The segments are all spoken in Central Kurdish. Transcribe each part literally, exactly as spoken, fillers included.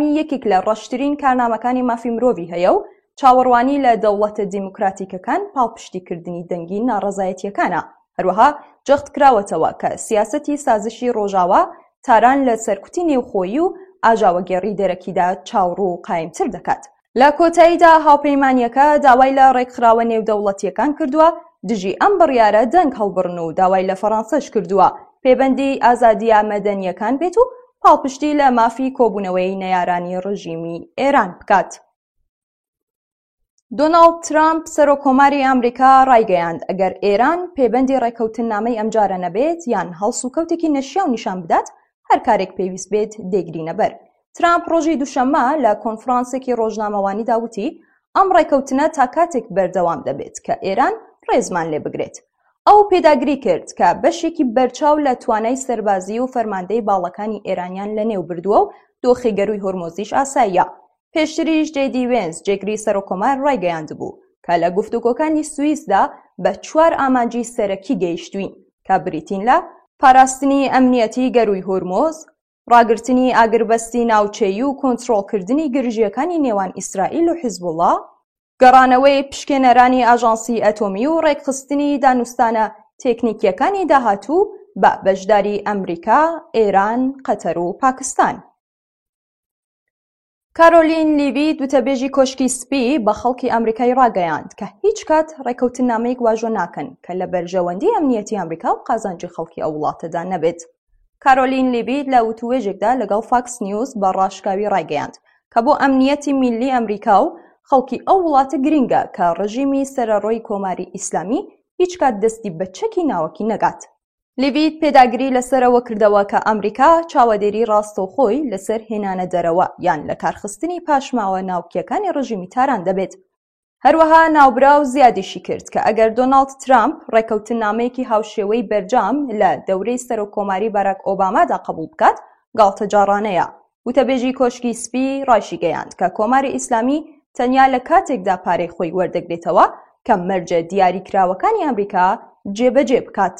ئیسلامی یەکێک لە ڕەشترین کارنامەکانی مافی مرۆڤی هەیە و چاوەڕوانی لە دەوڵەتە دیموکراتیکەکان پاڵپشتیکردنی دەنگی ناڕەزایەتیەکانە. هەروەها جەخت کراوەتەوە کە سیاسەتی سازشی ڕۆژاوە تاران لە سەرکوتی نێوخۆیی و ئاژاوەگێڕی دەرەکیدا چاوڕوو و قایمتر دەکات. لە کۆتاییدا هاوپەیمانیەکە داوای لە ڕێکخراوە نێودەوڵەتیەکان کردووە دژی ئەم بڕیارە دەنگ هەڵبڕن و داوای لە فەڕەنسەش کردووە پەیوەندی ئازادیە مەدەنیەکان بێت و پاڵپشتی لە مافی کۆبوونەوەی نەیارانی ڕژیمی ئێران بکات. دۆناڵد ترامپ سەرۆکۆماری ئەمریکا ڕایگەیاند ئەگەر ئێران پەیوەندی ڕێکەوتنامەی ئەم جارە نەبێت یان هەڵس و کەوتێکی نەشیاو نیشان بدات هەر کارێک پێویست بێت دێگرینە بەر. ترامپ ڕۆژی دووشەممە لە کۆنفرانسێکی ڕۆژنامەوانیدا وتی ئەم ڕێکەوتنە تا کاتێک بەردەوام دەبێت کە ئێران ڕێزمان لێ بگرێت. ئەو پێداگری کرد کە بەشێکی بەرچاو لە توانای سەربازی و فەرماندەی باڵەکانی ئێرانیان لەنێو بردووە و دۆخی گەروی هۆرمۆزیش ئاساییە. پێشتریش جێ دی وێنس جێگری سەرۆکۆمار ڕایگەیاند بوو کە لە گفتوگۆکانی سوئیسدا بە چوار ئامانجی سەرەکی گەیشتوین کە بریتین لە پاراستنی ئەمنیەتی گەروی هۆرمۆز، ڕاگررتنی ئاگربەستی ناوچەیی و کۆنتڕۆڵکردنی گرژیەکانی نێوان ئیسرائیل و حیزبوڵڵا، گەڕانەوەی پشکێنەرانی ئاژانسی ئەتۆمی و ڕێکخستنی دانوستانە تێکنیکیەکانی داهاتوو بە بەشداری ئەمریکا، ئێران، قەتەر و پاکستان. کارۆلین لیڤی دوتەبێژی کۆشکی سپی بە خەڵکی ئەمریکای ڕاگەیاند کە هیچ کات ڕێکەوتنامەیەک واژۆ ناکەن کە لە بەرژەوەندی ئەمنیەتی ئەمریکا و قازانجی خەڵکی ئەو وڵاتەدا نەبێت. کارۆلین لیڤی لە وتوێژێکدا لەگەڵ فاکس نیوز بە ڕاشکاوی ڕاگەیاند کە بۆ ئەمنیەتی میلی ئەمریکا و خەڵکی ئەو وڵاتە گرنگە کە ڕژیمی سەرەڕۆی کۆماری ئیسلامی هیچ کات دەستی بە چەکی ناوەکی نەگات. لیڤیت پێداگری لەسەرەوە کردەوە کە ئەمریکا چاوەدێری ڕاستەوخۆی لەسەر هێنانە دەرەوە یان لە کارخستنی پاشماوە ناوکیەکانی ڕژیمی تاران دەبێت. هەروەها ناوبراو زیادیشی کرد کە ئەگەر دۆناڵد ترامپ ڕێکەوتنامەیەکی هاوشێوەی بەرجام لە دەورەی سەرۆکۆماری باراک ئۆبامادا قبول بکات گاڵتە جاڕانەیە. وتەبێژی کۆشکی سپی ڕایشی گەیاند کە کۆماری ئیسلامی تەنیا لە کاتێکدا پارەی خۆی وەردەگرێتەوە کە مەرجە دیاریکراوەکانی ئەمریکا جێبەجێ بکات.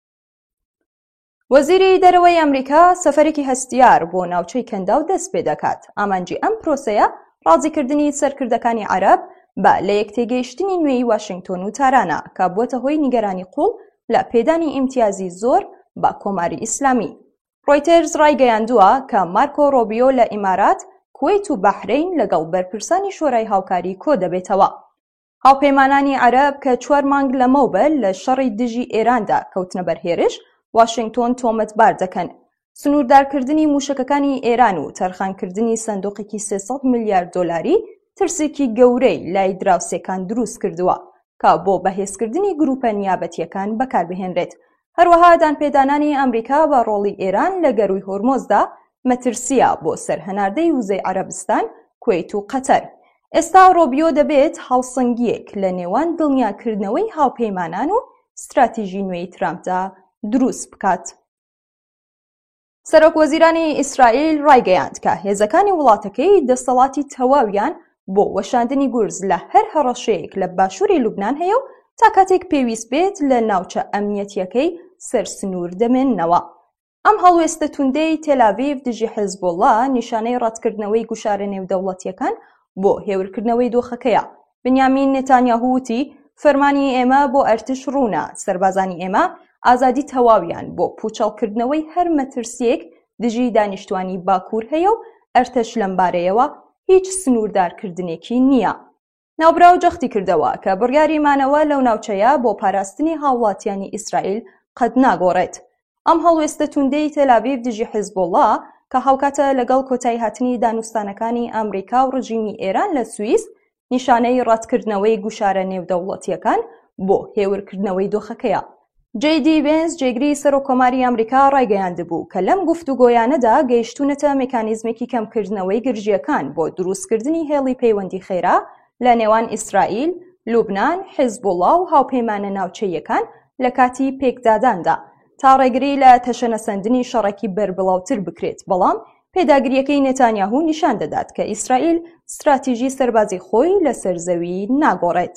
وەزیری دەرەوەی ئەمریکا سەفەرێکی هەستیار بۆ ناوچەی کەنداو دەست پێ دەکات. ئامانجی ئەم پرۆسەیە ڕازیکردنی سەرکردەکانی عەرەب بە لە یەکتێگەیشتنی نوێی واشنگتۆن و تارانە کە بووەتە هۆی نیگەرانی قوڵ لە پێدانی ئیمتیازی زۆر بە کۆماری ئیسلامی. ڕۆیتەرز ڕایگەیاندووە کە مارکۆ ڕۆبیۆ لە ئیمارات، کوێیت و بەحرین لەگەڵ بەرپرسانی شۆرای هاوکاری کۆ دەبێتەوە. هاوپەیمانانی عەرەب کە چوار مانگ لەمەوبەر لە شەڕی دژی ئێراندا کەوتنە بەرهێرش واشنگتۆن تۆمەتبار دەکەن. سنووردارکردنی موشکەکانی ئێران و تەرخانکردنی سندوقێکی سێسەد میلیارد دۆلاری ترسێکی گەورەی لای دراوسێکان دروست کردووە کە بۆ بەهێزکردنی گروپە نیابەتیەکان بەکاربهێنرێت. هەروەها دانپێدانانی ئەمریکا بە ڕۆڵی ئێران لە گەروی هۆرمۆزدا مەترسیە بۆ سەرهەناردەی وزەی عەرەبستان، کوێیت و قەتەر. ئێستا ڕۆبیۆ دەبێت هەڵسەنگیەک لە نێوان دڵنیاکردنەوەی هاوپەیمانان و ستراتیژی نوێی ترامپدا دروست بکات. سەرۆکوەزیرانی ئیسرائیل ڕایگەیاند کە هێزەکانی وڵاتەکەی دەسەڵاتی تەواویان بۆ وەشاندنی گورز لە هەر هەڕەشەیەک لە باشووری لوبنان هەیە و تا کاتێک پێویست بێت لە ناوچە ئەمنیەتیەکەی سەرسنوور دەمێننەوە. ئەم هەڵوێستە توندەی تێلاڤیڤ دژی حیزبوڵڵا نیشانەی ڕەتکردنەوەی گوشارە نێودەوڵەتیەکان بۆ هێورکردنەوەی دۆخەکەیە. بنیامین نێتانیاهو وتی فەرمانی ئێمە بۆ ئەرتش ڕوونە، سەربازانی ئێمە ئازادی تەواویان بۆ پوچەڵکردنەوەی هەر مەترسیەک دژی دانیشتوانی باکوور هەیە و ئەرتش لەمبارەیەوە هیچ سنووردارکردنێکی نییە. ناوبراو جەختی کردەوە کە بڕیاری مانەوە لەو ناوچەیە بۆ پاراستنی هاوڵاتیانی ئیسرائیل قەت ناگۆڕێت. ئەم هەڵوێستە توندەی تێلاڤیڤ دژی حیزبوڵڵا کە هاوکاتە لەگەڵ کۆتایی هاتنی دانوستانەکانی ئەمریکا و ڕژیمی ئێران لە سوئیس نیشانەی ڕەتکردنەوەی گوشارە نێودەوڵەتیەکان بۆ هێورکردنەوەی دۆخەکەیە. جێ دی وێنس جێگری سەرۆکۆماری ئەمریکا ڕایگەیاندبوو کە لەم گفتوگۆیانەدا گەیشتوونەتە مێکانیزمێکی کەمکردنەوەی گرژیەکان بۆ دروستکردنی هێڵی پەیوەندی خێرا لە نێوان ئیسرائیل، لوبنان، حیزبوڵڵا و هاوپەیمانە ناوچەیەکان لە کاتی پێکداداندا تا ڕێگری لە تەشەنەسەندنی شەڕێکی بەربڵاوتر بکرێت. بەڵام پێداگریەکەی نێتانیاهو نیشان دەدات کە ئیسرائیل ستراتیژی سەربازی خۆی لەسەر زەوی ناگۆڕێت.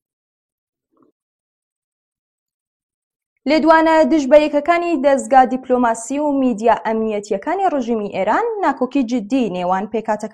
لێدوانە دژبەیەکەکانی دەستگا دیپلۆماسی و میدیا ئەمنیەتیەکانی ڕژیمی ئێران ناکۆکی جددی نێوان پێکاتەکان